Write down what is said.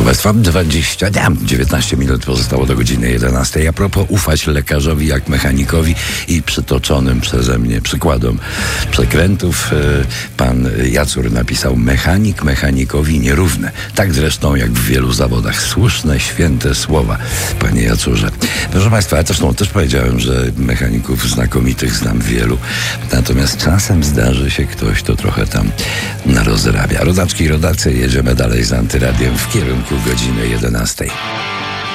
Proszę Państwa, 19 minut pozostało do godziny 11. A propos ufać lekarzowi jak mechanikowi i przytoczonym przeze mnie przykładom przekrętów, pan Jacur napisał: mechanik mechanikowi nierówny. Tak zresztą jak w wielu zawodach. Słuszne, święte słowa, panie Jacurze. Proszę Państwa, ja zresztą też powiedziałem, że mechaników znakomitych znam wielu. Natomiast czasem zdarzy się ktoś, kto trochę tam rozrabia. Rodaczki i rodacy, jedziemy dalej z Antyradiem w kierunku godziny 11.